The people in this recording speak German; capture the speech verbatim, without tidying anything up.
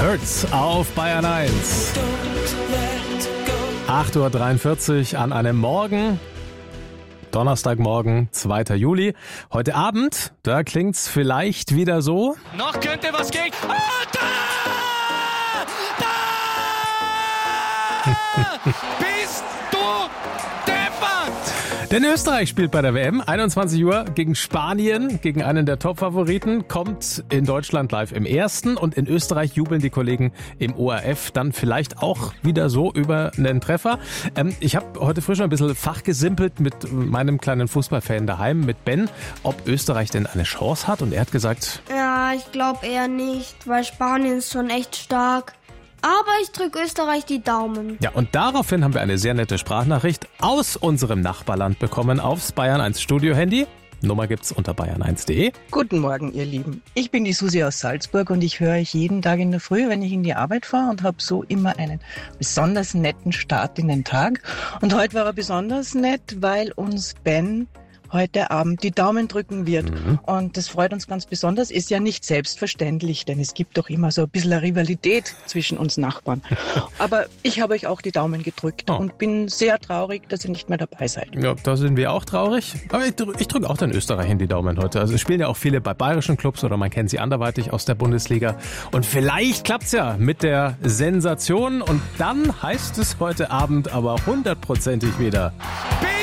Hurts auf Bayern eins. acht Uhr dreiundvierzig an einem Morgen, Donnerstagmorgen, zweiter Juli. Heute Abend, da klingt's vielleicht wieder so. Noch könnte was gehen. Oh, da! Da! Bist du deppert! Denn Österreich spielt bei der W M, einundzwanzig Uhr gegen Spanien, gegen einen der Top-Favoriten, kommt in Deutschland live im ersten und in Österreich jubeln die Kollegen im O R F dann vielleicht auch wieder so über einen Treffer. Ähm, ich habe heute früh schon ein bisschen fachgesimpelt mit meinem kleinen Fußballfan daheim, mit Ben, ob Österreich denn eine Chance hat, und er hat gesagt, Ja, ich glaube eher nicht, weil Spanien ist schon echt stark. Aber ich drücke Österreich die Daumen. ja, und daraufhin haben wir eine sehr nette Sprachnachricht aus unserem Nachbarland bekommen aufs Bayern eins Studio-Handy. Nummer gibt's unter bayern eins punkt de. Guten Morgen, ihr Lieben. Ich bin die Susi aus Salzburg und ich höre euch jeden Tag in der Früh, wenn ich in die Arbeit fahre, und habe so immer einen besonders netten Start in den Tag. Und heute war er besonders nett, weil uns Ben heute Abend die Daumen drücken wird. Mhm. Und das freut uns ganz besonders. Ist ja nicht selbstverständlich, denn es gibt doch immer so ein bisschen eine Rivalität zwischen uns Nachbarn. Aber ich habe euch auch die Daumen gedrückt oh. und bin sehr traurig, dass ihr nicht mehr dabei seid. Ja, da sind wir auch traurig. Aber ich, ich drücke auch den Österreichern die Daumen heute. Also es spielen ja auch viele bei bayerischen Clubs oder man kennt sie anderweitig aus der Bundesliga. Und vielleicht klappt's ja mit der Sensation. Und dann heißt es heute Abend aber hundertprozentig wieder: Bist